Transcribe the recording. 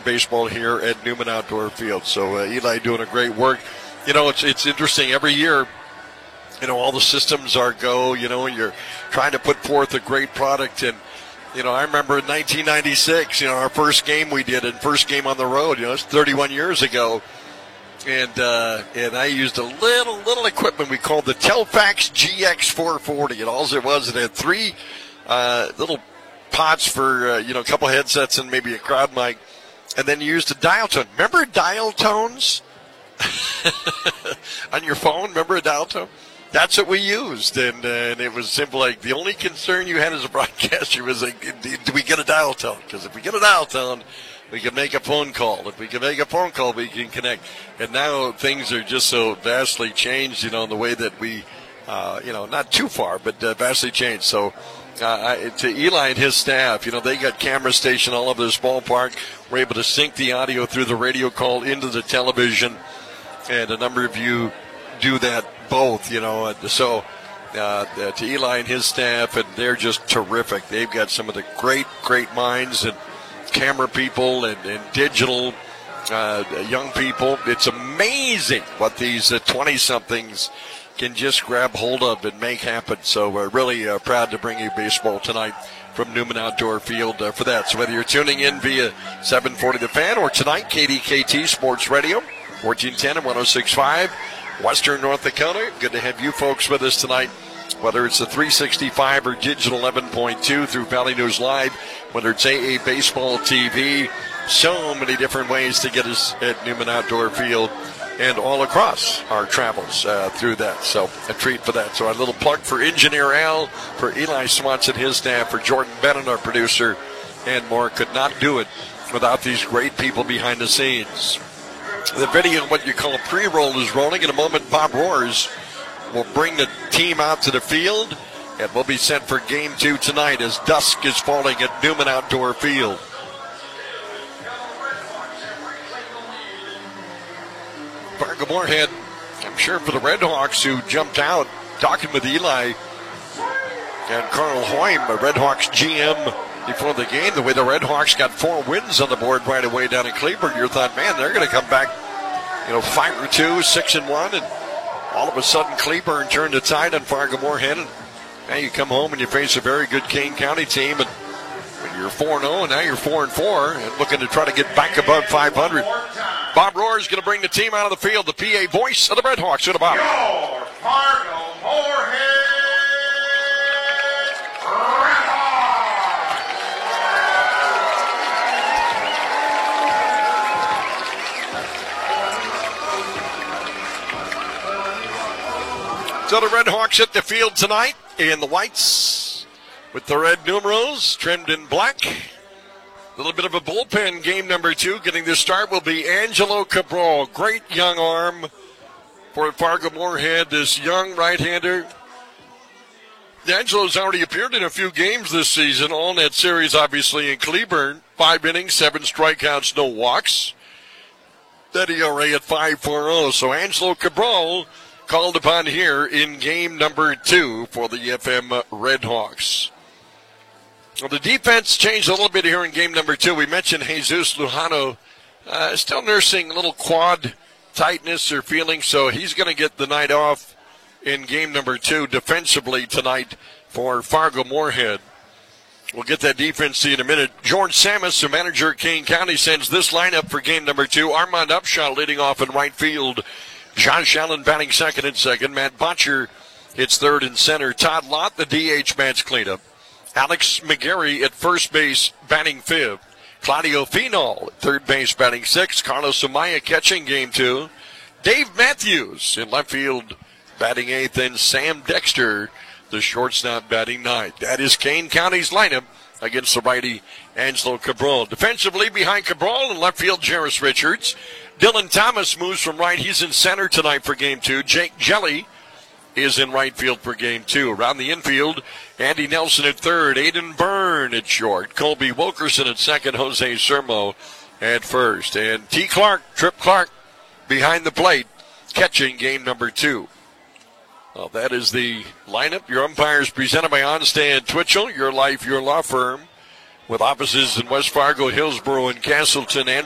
baseball here at Newman Outdoor Field. So Eli doing a great work. It's interesting. Every year, all the systems are go. You're trying to put forth a great product. And, I remember in 1996, our first game we did, and first game on the road, it's 31 years ago. And I used a little equipment we called the Telfax GX440. And all it was, it had 3 little pots for, a couple headsets and maybe a crowd mic. And then you used a dial tone. Remember dial tones? On your phone, remember a dial tone? That's what we used, and it was simple. Like, the only concern you had as a broadcaster was, like, do we get a dial tone? Because if we get a dial tone, we can make a phone call. If we can make a phone call, we can connect. And now things are just so vastly changed, in the way that we, not too far, but vastly changed. So to Eli and his staff, they got camera station all over this ballpark. We're able to sync the audio through the radio call into the television, and a number of you do that both, So to Eli and his staff, and they're just terrific. They've got some of the great minds and camera people and digital young people. It's amazing what these 20-somethings can just grab hold of and make happen. So we're really proud to bring you baseball tonight from Newman Outdoor Field for that. So whether you're tuning in via 740 The Fan or tonight, KDKT Sports Radio, 1410 and 106.5, Western North Dakota. Good to have you folks with us tonight, whether it's the 365 or Digital 11.2 through Valley News Live, whether it's AA Baseball TV. So many different ways to get us at Newman Outdoor Field and all across our travels through that. So a treat for that. So a little plug for Engineer Al, for Eli Swanson, his staff, for Jordan Bennett, our producer, and more. Could not do it without these great people behind the scenes. The video, what you call a pre-roll, is rolling. In a moment, Bob Roars will bring the team out to the field, and we'll be set for Game 2 tonight as dusk is falling at Newman Outdoor Field. Fargo-Moorhead, I'm sure for the Red Hawks who jumped out, talking with Eli and Carl Hoym, the Red Hawks GM, before the game, the way the Red Hawks got 4 wins on the board right away down in Cleburne, you thought, man, they're going to come back, 5-2, 6-1, and all of a sudden Cleburne turned the tide on Fargo-Moorhead, and now you come home and you face a very good Kane County team, and you're 4-0, and now you're 4-4, and looking to try to get back above 500. Bob Rohr is going to bring the team out of the field, the PA voice of the Red Hawks. Bob. Your Fargo-Moorhead Red Hawks. So the Red Hawks hit the field tonight in the whites with the red numerals trimmed in black. A little bit of a bullpen game number 2. Getting the start will be Angelo Cabral. Great young arm for Fargo-Moorhead, this young right-hander. Angelo's already appeared in a few games this season, all in that series, obviously, in Cleburne. 5 innings, 7 strikeouts, no walks. That ERA at 5.40. So Angelo Cabral called upon here in game number 2 for the FM Red Hawks. Well, the defense changed a little bit here in game number 2. We mentioned Jesus Lujano still nursing a little quad tightness or feeling, so he's going to get the night off in game number 2 defensively tonight for Fargo-Moorhead. We'll get that defense to you in a minute. George Samus, the manager at Kane County, sends this lineup for game number 2. Armand Upshaw leading off in right field. Josh Allen batting second and second. Matt Botcher hits third and center. Todd Lott, the DH, bats cleanup. Alex McGarry at first base, batting fifth. Claudio Finol at third base, batting sixth. Carlos Amaya catching game 2. Dave Matthews in left field, batting eighth. And Sam Dexter, the shortstop, batting ninth. That is Kane County's lineup against the righty Angelo Cabral. Defensively behind Cabral in left field, Jarris Richards. Dylan Thomas moves from right. He's in center tonight for game 2. Jake Jelly is in right field for game 2. Around the infield, Andy Nelson at third. Aiden Byrne at short. Colby Wilkerson at second. Jose Sermo at first. And T. Clark, Trip Clark, behind the plate, catching game number 2. Well, that is the lineup. Your umpires presented by Onstan Twitchell, your life, your law firm, with offices in West Fargo, Hillsboro, and Castleton. And